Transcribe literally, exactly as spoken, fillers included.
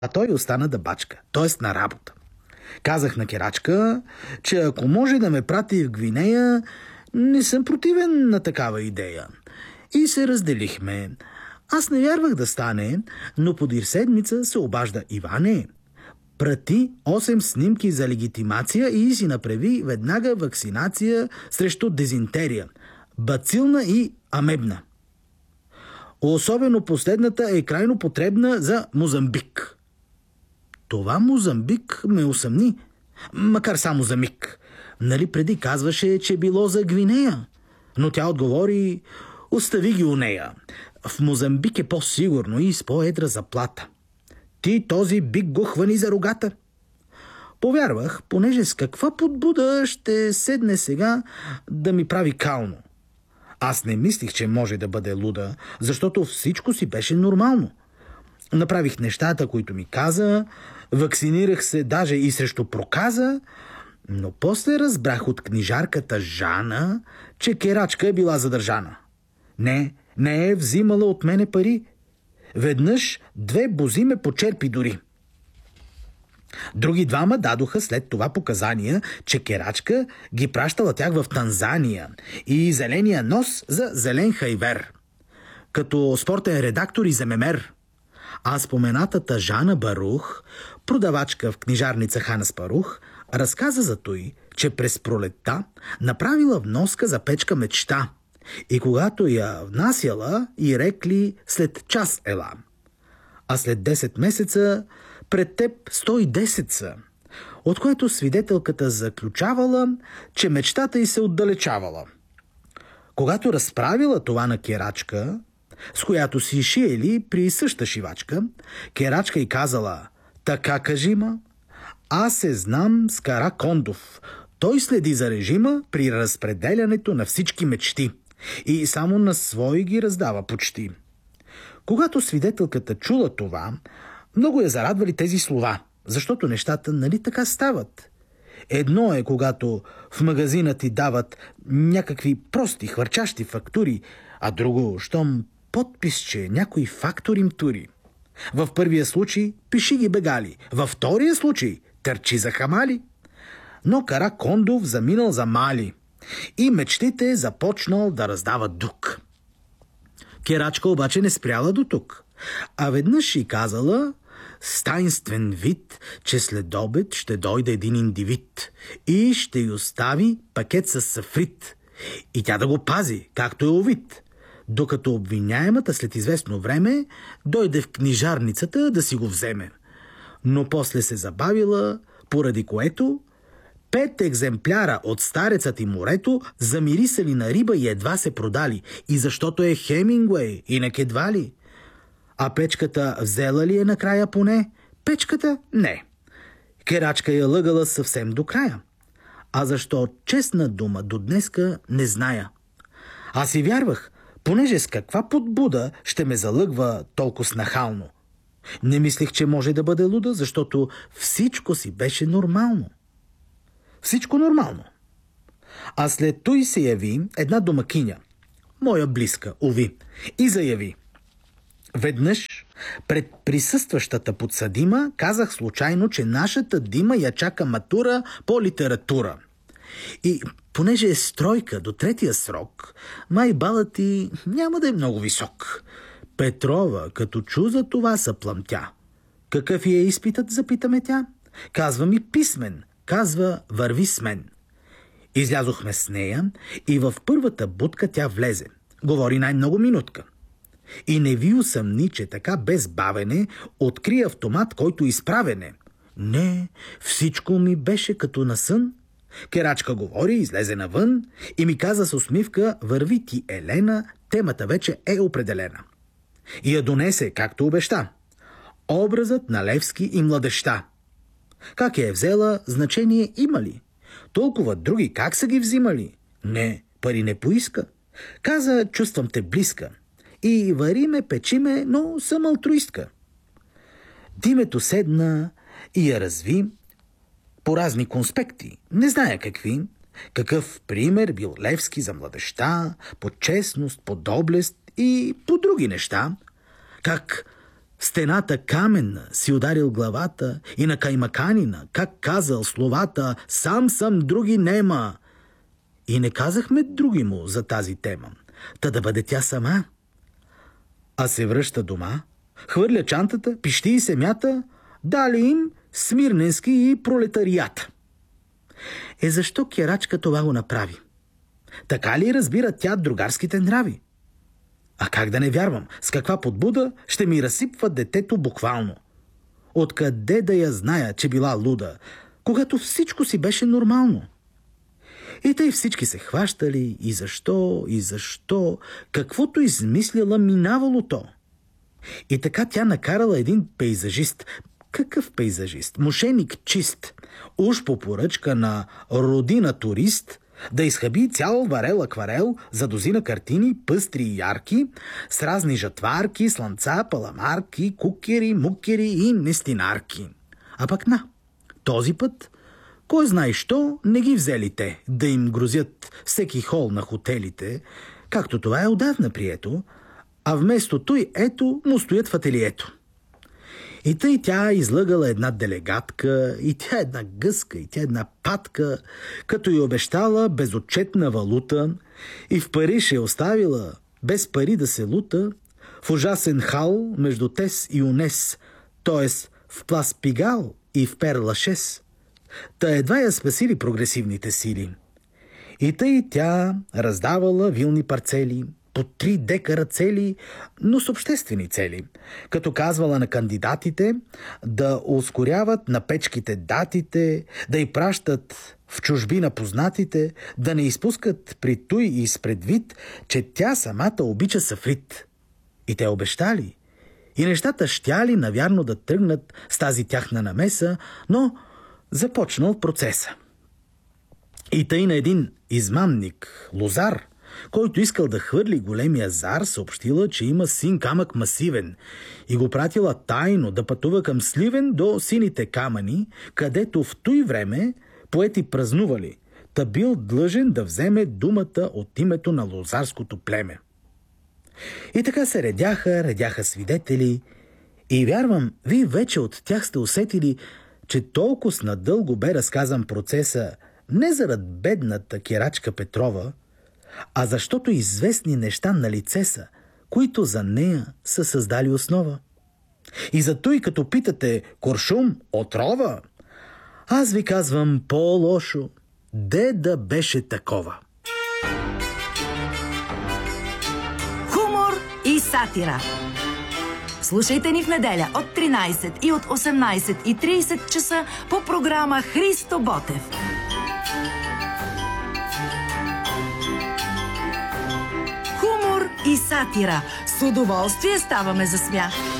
а той остана да бачка, т.е. на работа. Казах на Керачка, че ако може да ме прати в Гвинея, не съм противен на такава идея. И се разделихме. Аз не вярвах да стане, но подир седмица се обажда: Иване, прати осем снимки за легитимация и си направи веднага вакцинация срещу дизентерия, бацилна и амебна. Особено последната е крайно потребна за Мозамбик. Това Мозамбик ме усъмни, макар само за миг. Нали преди казваше, че било за Гвинея? Но тя отговори: остави ги у нея. В Мозамбик е по-сигурно и с по-едра заплата. Ти този бик го хвани за рогата. Повярвах, понеже с каква подбуда ще седне сега да ми прави кално. Аз не мислих, че може да бъде луда, защото всичко си беше нормално. Направих нещата, които ми каза, вакцинирах се даже и срещу проказа, но после разбрах от книжарката Жана, че Керачка е била задържана. Не, не е взимала от мене пари. Веднъж две бози ме почерпи дори. Други двама дадоха след това показания, че Керачка ги пращала тях в Танзания и зеления нос за зелен хайвер. Като спортен редактор и земемер. А споменатата Жана Барух, продавачка в книжарница Хана Спарух, разказа за той, че през пролетта направила вноска за печка мечта и когато я внасяла, и рекли: след час ела. А след десет месеца пред теб сто и десет са, от което свидетелката заключавала, че мечтата й се отдалечавала. Когато разправила това на Керачка, с която си шиели при съща шивачка, Керачка й казала: така кажи ма, аз се знам с Кара Кондов. Той следи за режима при разпределянето на всички мечти и само на свои ги раздава почти. Когато свидетелката чула това, много я зарадвали тези слова, защото нещата нали така стават. Едно е, когато в магазина ти дават някакви прости, хвърчащи фактури, а друго, щом подписче някой фактор им тури. В първия случай пиши ги бегали, във втория случай търчи за хамали. Но Кара Кондов заминал за Мали и мечтите започнал да раздава дук. Керачка обаче не спряла до тук, а веднъж и казала с таинствен вид, че след обед ще дойде един индивид и ще й остави пакет с сафрит и тя да го пази, както е увид, докато обвиняемата след известно време дойде в книжарницата да си го вземе. Но после се забавила, поради което пет екземпляра от Старецът и морето замирисали на риба и едва се продали, и защото е Хемингуей, инак едва ли. А печката взела ли е накрая поне? Печката не. Керачка я лъгала съвсем до края. А защо, честна дума, до днеска не зная. Аз и вярвах, понеже с каква подбуда ще ме залъгва толкова нахално. Не мислих, че може да бъде луда, защото всичко си беше нормално. Всичко нормално. А след той се яви една домакиня, моя близка, уви, и заяви: веднъж пред присъстващата подсъдима казах случайно, че нашата Дима я чака матура по литература. И понеже е стройка до третия срок, май балът ти няма да е много висок. Петрова, като чу за това, са плъмтя. Какъв е изпитът, запитаме тя? Казва ми писмен. Казва: върви с мен. Излязохме с нея и в първата будка тя влезе. Говори най-много минутка. И не ви усъмни, че така без бавене откри автомат, който изправене. Не, всичко ми беше като на сън. Керачка говори, излезе навън и ми каза с усмивка: върви ти, Елена, темата вече е определена. И я донесе, както обеща. Образът на Левски и младеща. Как я е взела, значение има ли? Толкова други как са ги взимали? Не, пари не поиска. Каза: чувствам те близка. И вари ме, печи ме, но съм алтруистка. Димето седна и я разви по разни конспекти, не зная какви. Какъв пример бил Левски за младеща, по честност, по доблест и по други неща. Как стената каменна си ударил главата и на каймаканина, как казал словата «Сам съм, други нема». И не казахме други му за тази тема, та да бъде тя сама. А се връща дома, хвърля чантата, пищи и семята, дали им Смирненски и пролетарият. Е, защо керачка това го направи? Така ли разбира тя другарските нрави? А как да не вярвам? С каква подбуда ще ми разсипва детето буквално? Откъде да я зная, че била луда, когато всичко си беше нормално? И тъй всички се хващали и защо, и защо, каквото измисляла минавало то. И така тя накарала един пейзажист. Какъв пейзажист? Мошеник чист. Уж по поръчка на родина турист, да изхаби цял варел акварел за дозина картини, пъстри и ярки, с разни жатварки, слънца, паламарки, кукери, мукери и нестинарки. А пък на, този път, кой знае що, не ги взели те да им грозят всеки хол на хотелите, както това е отдавна прието, а вместо той ето му стоят в ателието. И тъй тя излъгала една делегатка, и тя една гъска, и тя една патка, като й обещала безотчетна валута, и в Париж я оставила без пари да се лута, в ужасен хал между Тес и Унес, т.е. в Плас Пигал и в Пер Лашес. Та едва я спасили прогресивните сили. И тъй тя раздавала вилни парцели, по три декара цели, но с обществени цели, като казвала на кандидатите да ускоряват на печките датите, да й пращат в чужбина познатите, да не изпускат при той и с предвид, че тя самата обича сафрит. И те обещали. И нещата щяли навярно да тръгнат с тази тяхна намеса, но започнал процеса. И тъй на един измамник, лозар, който искал да хвърли големия зар, съобщила, че има син камък масивен и го пратила тайно да пътува към Сливен до сините камъни, където в той време поети празнували, та бил длъжен да вземе думата от името на лозарското племе. И така се редяха, редяха свидетели и вярвам, вие вече от тях сте усетили, че толкова надълго бе разказан процеса не заради бедната керачка Петрова, а защото известни неща на лице са, които за нея са създали основа. И зато и като питате куршум, отрова, аз ви казвам по-лошо, де да беше такова. Хумор и сатира. Слушайте ни в неделя от тринайсет и от осемнайсет и трийсет часа по програма Христо Ботев. Хумор и сатира. С удоволствие ставаме за смях.